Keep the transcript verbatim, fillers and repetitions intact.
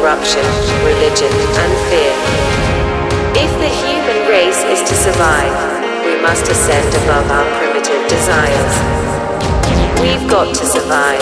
corruption, religion, and fear. If the human race is to survive, we must ascend above our primitive desires. We've got to survive.